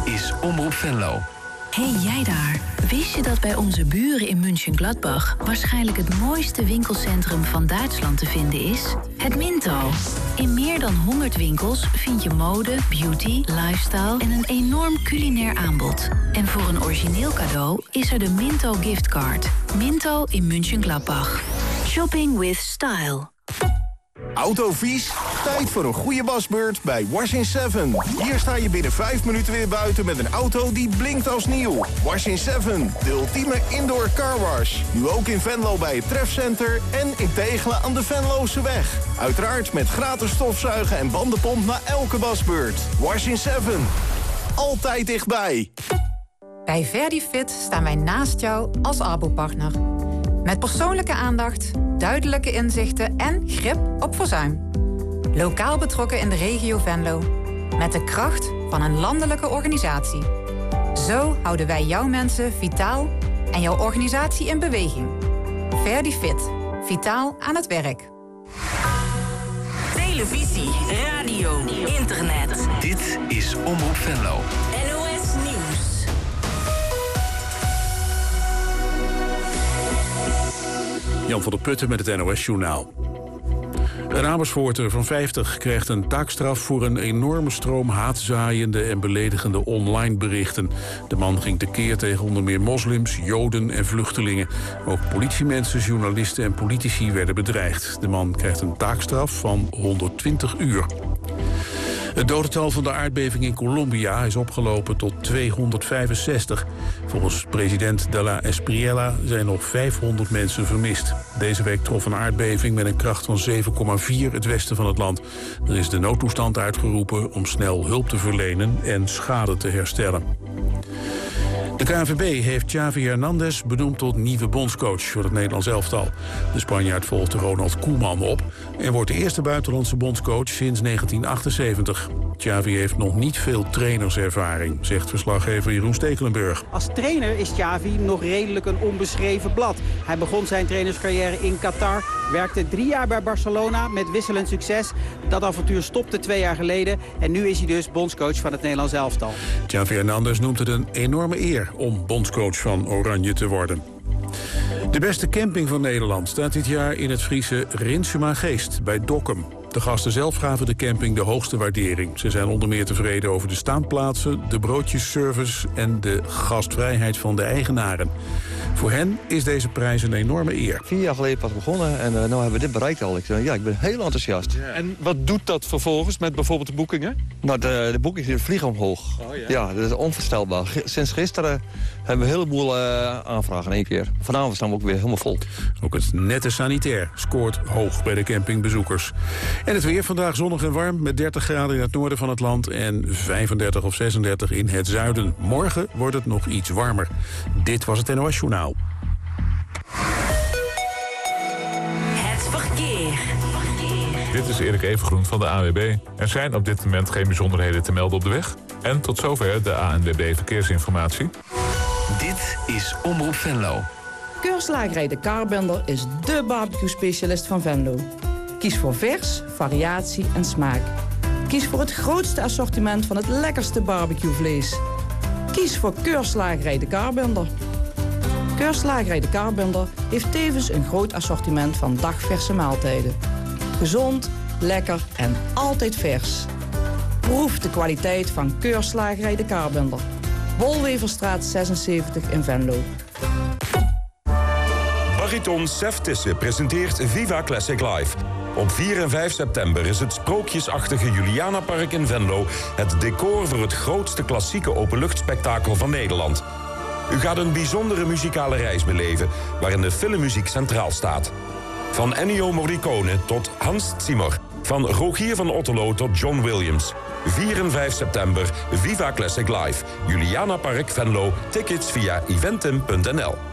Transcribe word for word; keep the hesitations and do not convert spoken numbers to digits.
is Omroep Venlo. Hey jij daar, wist je dat bij onze buren in München-Gladbach waarschijnlijk het mooiste winkelcentrum van Duitsland te vinden is? Het Minto. In meer dan honderd winkels vind je mode, beauty, lifestyle en een enorm culinair aanbod. En voor een origineel cadeau is er de Minto giftcard. Minto in München-Gladbach. Shopping with style. Autovies? Tijd voor een goede wasbeurt bij Wash in Seven. Hier sta je binnen vijf minuten weer buiten met een auto die blinkt als nieuw. Wash in Seven, de ultieme indoor carwash. Nu ook in Venlo bij het Trefcenter en in Tegelen aan de Venlose weg. Uiteraard met gratis stofzuigen en bandenpomp na elke wasbeurt. Wash in Seven, altijd dichtbij. Bij Verdifit staan wij naast jou als Arbo-partner. Met persoonlijke aandacht, duidelijke inzichten en grip op verzuim. Lokaal betrokken in de regio Venlo. Met de kracht van een landelijke organisatie. Zo houden wij jouw mensen vitaal en jouw organisatie in beweging. Verdifit. Vitaal aan het werk. Televisie, radio, internet. Dit is Omroep Venlo. N O S Nieuws. Jan van der Putten met het N O S-journaal. Een Amersfoorter van vijftig krijgt een taakstraf voor een enorme stroom haatzaaiende en beledigende online berichten. De man ging tekeer tegen onder meer moslims, joden en vluchtelingen. Ook politiemensen, journalisten en politici werden bedreigd. De man krijgt een taakstraf van honderdtwintig uur. Het dodental van de aardbeving in Colombia is opgelopen tot tweehonderdvijfenzestig. Volgens president de la Espriella zijn nog vijfhonderd mensen vermist. Deze week trof een aardbeving met een kracht van zeven komma vier het westen van het land. Er is de noodtoestand uitgeroepen om snel hulp te verlenen en schade te herstellen. De K N V B heeft Xavi Hernandez benoemd tot nieuwe bondscoach voor het Nederlands elftal. De Spanjaard volgt Ronald Koeman op en wordt de eerste buitenlandse bondscoach sinds negentien achtenzeventig. Xavi heeft nog niet veel trainerservaring, zegt verslaggever Jeroen Stekelenburg. Als trainer is Xavi nog redelijk een onbeschreven blad. Hij begon zijn trainerscarrière in Qatar, werkte drie jaar bij Barcelona met wisselend succes. Dat avontuur stopte twee jaar geleden en nu is hij dus bondscoach van het Nederlands elftal. Xavi Hernandez noemt het een enorme eer om bondscoach van Oranje te worden. De beste camping van Nederland staat dit jaar in het Friese Rinsuma-Geest bij Dokkum. De gasten zelf gaven de camping de hoogste waardering. Ze zijn onder meer tevreden over de staanplaatsen, de broodjesservice en de gastvrijheid van de eigenaren. Voor hen is deze prijs een enorme eer. Vier jaar geleden pas begonnen en uh, nu hebben we dit bereikt al. Ik, uh, ja, ik ben heel enthousiast. Ja. En wat doet dat vervolgens met bijvoorbeeld de boekingen? Nou, de, de boekingen vliegen omhoog. Oh, ja. Ja, dat is onvoorstelbaar. G- sinds gisteren hebben we een heleboel uh, aanvragen in één keer. Vanavond staan we ook weer helemaal vol. Ook het nette sanitair scoort hoog bij de campingbezoekers. En het weer vandaag zonnig en warm met dertig graden in het noorden van het land en vijfendertig of zesendertig in het zuiden. Morgen wordt het nog iets warmer. Dit was het N O S-journaal. Het verkeer. Dit is Erik Evengroen van de A N W B. Er zijn op dit moment geen bijzonderheden te melden op de weg. En tot zover de A N W B Verkeersinformatie. Dit is Omroep Venlo. Keurslagerij De Karbender is dé barbecue-specialist van Venlo. Kies voor vers, variatie en smaak. Kies voor het grootste assortiment van het lekkerste barbecuevlees. Kies voor Keurslagerij De Karbender. Keurslagerij De Karbender heeft tevens een groot assortiment van dagverse maaltijden. Gezond, lekker en altijd vers. Proef de kwaliteit van Keurslagerij De Karbender. Wolweverstraat zesenzeventig in Venlo. Bariton Sef Tisse presenteert Viva Classic Live. Op vier en vijf september is het sprookjesachtige Julianapark in Venlo het decor voor het grootste klassieke openluchtspektakel van Nederland. U gaat een bijzondere muzikale reis beleven waarin de filmmuziek centraal staat. Van Ennio Morricone tot Hans Zimmer. Van Rogier van Otterlo tot John Williams. vier en vijf september, Viva Classic Live. Julianapark Venlo. Tickets via eventim punt n l.